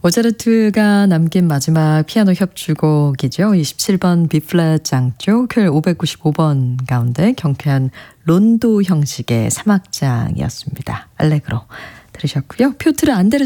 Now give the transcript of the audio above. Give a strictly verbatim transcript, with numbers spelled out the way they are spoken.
모차르트가 남긴 마지막 피아노 협주곡이죠. 이십칠 번 B플랫 장조, 큐엘 오백구십오 번 가운데 경쾌한 론도 형식의 삼 악장이었습니다. 알레그로 들으셨고요. 표트르 안데르